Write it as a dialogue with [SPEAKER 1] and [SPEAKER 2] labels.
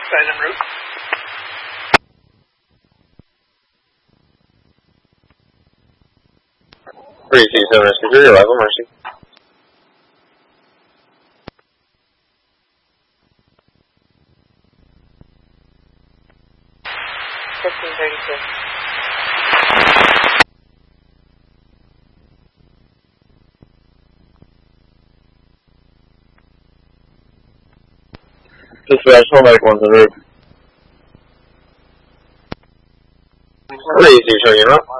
[SPEAKER 1] outside en route.
[SPEAKER 2] Rescue, arrival, Mercy.
[SPEAKER 3] 1532.
[SPEAKER 2] Dispatch, Medic 100. Rescue, showing you up.